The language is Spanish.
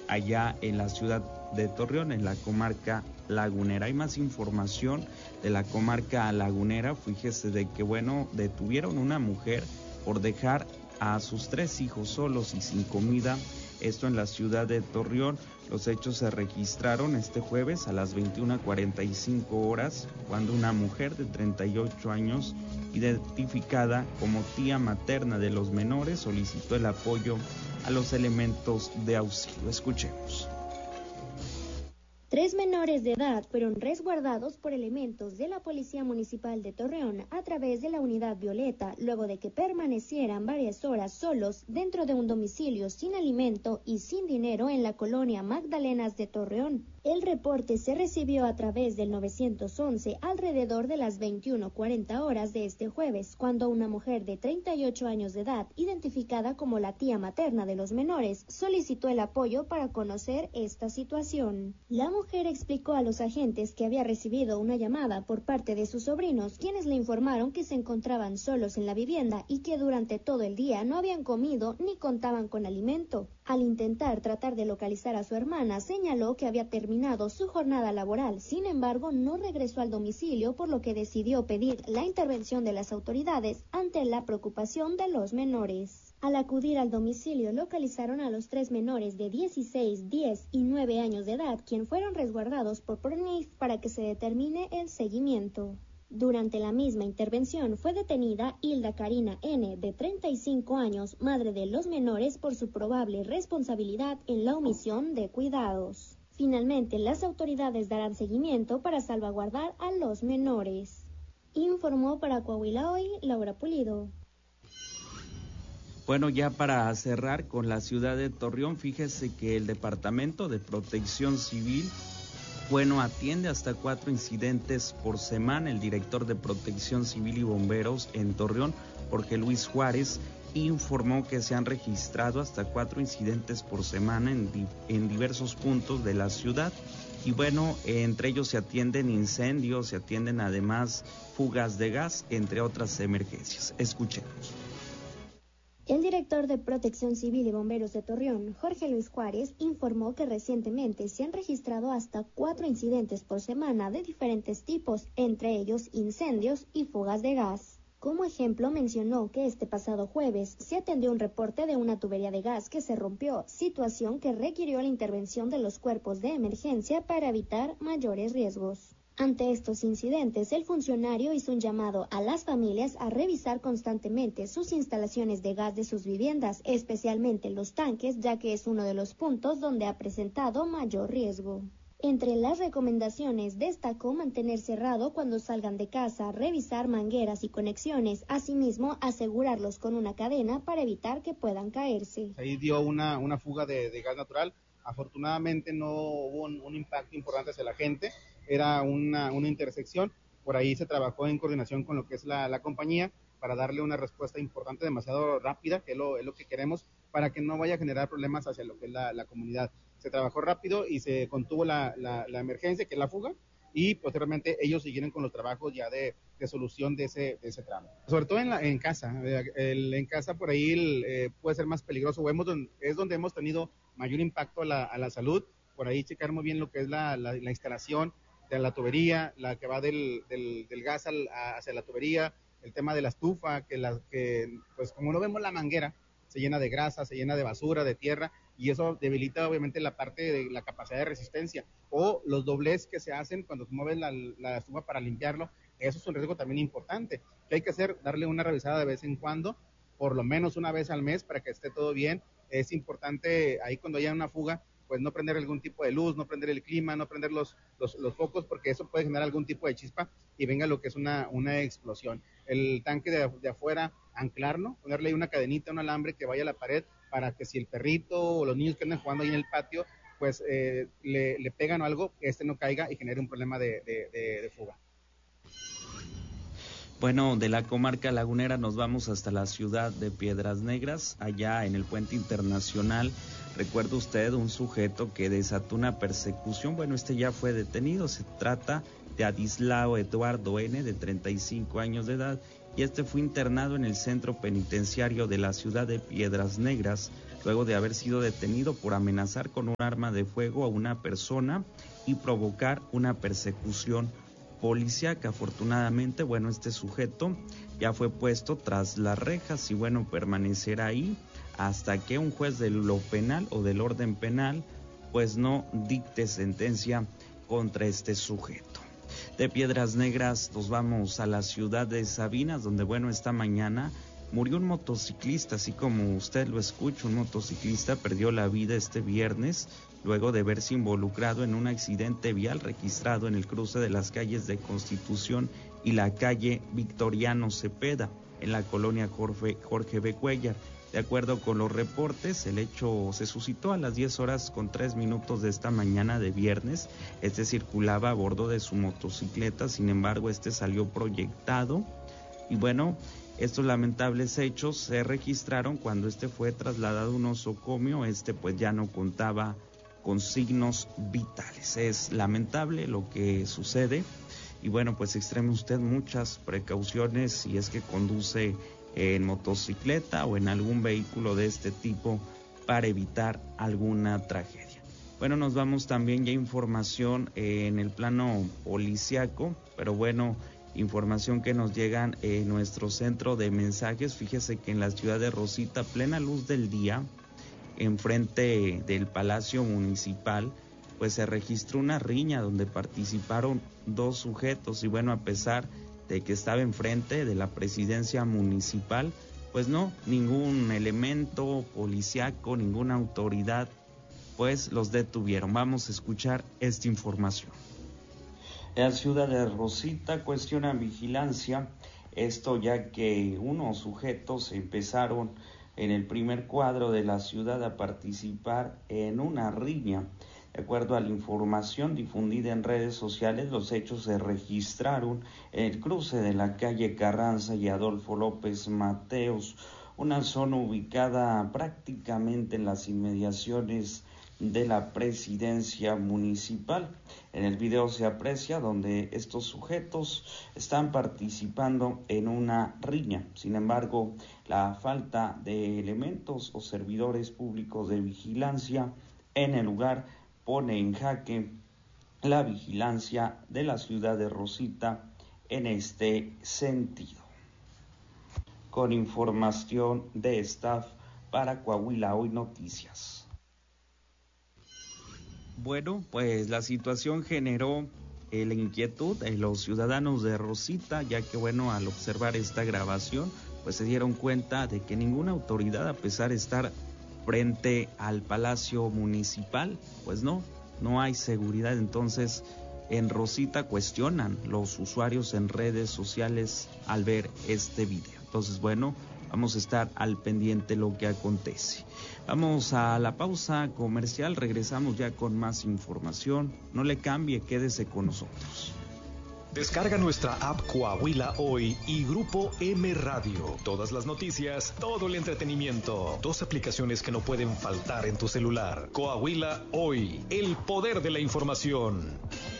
allá en la ciudad de Torreón, en la comarca lagunera. Hay más información de la comarca lagunera. Fíjese de que, detuvieron una mujer por dejar a sus 3 hijos solos y sin comida, esto en la ciudad de Torreón. Los hechos se registraron este jueves a las 21:45 horas, cuando una mujer de 38 años, identificada como tía materna de los menores, solicitó el apoyo a los elementos de auxilio. Escuchemos. 3 menores de edad fueron resguardados por elementos de la Policía Municipal de Torreón a través de la Unidad Violeta, luego de que permanecieran varias horas solos dentro de un domicilio sin alimento y sin dinero en la colonia Magdalenas de Torreón. El reporte se recibió a través del 911 alrededor de las 21:40 horas de este jueves, cuando una mujer de 38 años de edad, identificada como la tía materna de los menores, solicitó el apoyo para conocer esta situación. La mujer explicó a los agentes que había recibido una llamada por parte de sus sobrinos, quienes le informaron que se encontraban solos en la vivienda y que durante todo el día no habían comido ni contaban con alimento. Al intentar tratar de localizar a su hermana, señaló que había terminado su jornada laboral. Sin embargo, no regresó al domicilio, por lo que decidió pedir la intervención de las autoridades ante la preocupación de los menores. Al acudir al domicilio, localizaron a los 3 menores de 16, 10 y 9 años de edad, quienes fueron resguardados por PRONIF para que se determine el seguimiento. Durante la misma intervención fue detenida Hilda Karina N., de 35 años, madre de los menores, por su probable responsabilidad en la omisión de cuidados. Finalmente, las autoridades darán seguimiento para salvaguardar a los menores. Informó para Coahuila Hoy, Laura Pulido. Ya para cerrar con la ciudad de Torreón, fíjese que el Departamento de Protección Civil atiende hasta 4 incidentes por semana. El director de Protección Civil y Bomberos en Torreón, Jorge Luis Juárez, informó que se han registrado hasta 4 incidentes por semana en diversos puntos de la ciudad. Y entre ellos se atienden incendios, se atienden además fugas de gas, entre otras emergencias. Escuchemos. El director de Protección Civil y Bomberos de Torreón, Jorge Luis Juárez, informó que recientemente se han registrado hasta 4 incidentes por semana de diferentes tipos, entre ellos incendios y fugas de gas. Como ejemplo, mencionó que este pasado jueves se atendió un reporte de una tubería de gas que se rompió, situación que requirió la intervención de los cuerpos de emergencia para evitar mayores riesgos. Ante estos incidentes, el funcionario hizo un llamado a las familias a revisar constantemente sus instalaciones de gas de sus viviendas, especialmente los tanques, ya que es uno de los puntos donde ha presentado mayor riesgo. Entre las recomendaciones destacó mantener cerrado cuando salgan de casa, revisar mangueras y conexiones, asimismo asegurarlos con una cadena para evitar que puedan caerse. Ahí dio una fuga de gas natural. Afortunadamente no hubo un impacto importante hacia la gente, era una intersección. Por ahí se trabajó en coordinación con lo que es la compañía para darle una respuesta importante, demasiado rápida, que es lo que queremos, para que no vaya a generar problemas hacia lo que es la comunidad. Se trabajó rápido y se contuvo la emergencia, que es la fuga, y posteriormente ellos siguieron con los trabajos ya de solución de ese tramo. Sobre todo en casa, en casa por ahí puede ser más peligroso, es donde hemos tenido mayor impacto a la salud. Por ahí checar muy bien lo que es la instalación de la tubería, la que va del gas hacia la tubería, el tema de la estufa, que pues como no vemos la manguera, se llena de grasa, se llena de basura, de tierra, y eso debilita obviamente la parte de la capacidad de resistencia, o los doblez que se hacen cuando se mueve la estufa para limpiarlo. Eso es un riesgo también importante, que hay que hacer, darle una revisada de vez en cuando, por lo menos una vez al mes, para que esté todo bien. Es importante ahí cuando haya una fuga, pues no prender algún tipo de luz, no prender el clima, no prender los focos, porque eso puede generar algún tipo de chispa y venga lo que es una explosión. El tanque de afuera, anclarlo, ponerle ahí una cadenita, un alambre que vaya a la pared, para que si el perrito o los niños que andan jugando ahí en el patio, pues le pegan o algo, que no caiga y genere un problema de fuga. De la comarca lagunera nos vamos hasta la ciudad de Piedras Negras, allá en el puente internacional. ¿Recuerda usted un sujeto que desató una persecución? Este ya fue detenido. Se trata de Adislao Eduardo N., de 35 años de edad, y fue internado en el centro penitenciario de la ciudad de Piedras Negras, luego de haber sido detenido por amenazar con un arma de fuego a una persona y provocar una persecución policíaca. Afortunadamente, bueno, este sujeto ya fue puesto tras las rejas y bueno, permanecerá ahí hasta que un juez de lo penal o del orden penal pues no dicte sentencia contra este sujeto. De Piedras Negras nos vamos a la ciudad de Sabinas, donde bueno, esta mañana murió un motociclista, así como usted lo escucha, un motociclista perdió la vida este viernes luego de verse involucrado en un accidente vial registrado en el cruce de las calles de Constitución y la calle Victoriano Cepeda, en la colonia Jorge B. Cuellar. De acuerdo con los reportes, el hecho se suscitó a las 10:03 de esta mañana de viernes. Este circulaba a bordo de su motocicleta, sin embargo, este salió proyectado. Y bueno, estos lamentables hechos se registraron cuando este fue trasladado a un nosocomio. Este pues ya no contaba con signos vitales. Es lamentable lo que sucede. Y bueno, pues extreme usted muchas precauciones si es que conduce en motocicleta o en algún vehículo de este tipo para evitar alguna tragedia. Bueno, nos vamos también ya a información en el plano policiaco, pero bueno, información que nos llegan en nuestro centro de mensajes. Fíjese que en la ciudad de Rosita, plena luz del día, enfrente del Palacio Municipal, pues se registró una riña donde participaron dos sujetos y bueno, a pesar de que estaba enfrente de la presidencia municipal, pues no, ningún elemento policiaco, ninguna autoridad, pues los detuvieron. Vamos a escuchar esta información. En la ciudad de Rosita cuestionan vigilancia, esto ya que unos sujetos empezaron en el primer cuadro de la ciudad a participar en una riña. De acuerdo a la información difundida en redes sociales, los hechos se registraron en el cruce de la calle Carranza y Adolfo López Mateos, una zona ubicada prácticamente en las inmediaciones de la presidencia municipal. En el video se aprecia donde estos sujetos están participando en una riña. Sin embargo, la falta de elementos o servidores públicos de vigilancia en el lugar pone en jaque la vigilancia de la ciudad de Rosita en este sentido. Con información de staff para Coahuila Hoy Noticias. Bueno, pues la situación generó la inquietud en los ciudadanos de Rosita, ya que bueno, al observar esta grabación, pues se dieron cuenta de que ninguna autoridad, a pesar de estar frente al Palacio Municipal, pues no hay seguridad. Entonces, en Rosita cuestionan los usuarios en redes sociales al ver este video. Entonces, bueno, vamos a estar al pendiente de lo que acontece. Vamos a la pausa comercial, regresamos ya con más información. No le cambie, quédese con nosotros. Descarga nuestra app Coahuila Hoy y Grupo M Radio. Todas las noticias, todo el entretenimiento. 2 aplicaciones que no pueden faltar en tu celular. Coahuila Hoy, el poder de la información.